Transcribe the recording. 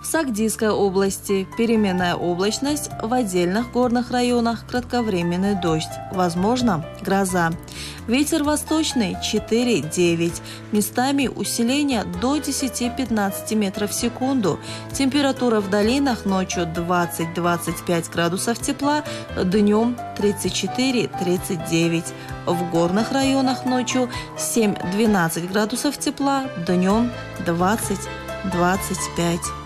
В Сагдийской области переменная облачность, в отдельных горных районах кратковременный дождь, возможно гроза. Ветер восточный 4-9, местами усиление до 10-15 метров в секунду. Температура в долинах ночью 20-25 градусов тепла, днем 34-39. В горных районах ночью 7-12 градусов тепла, днем 20-25.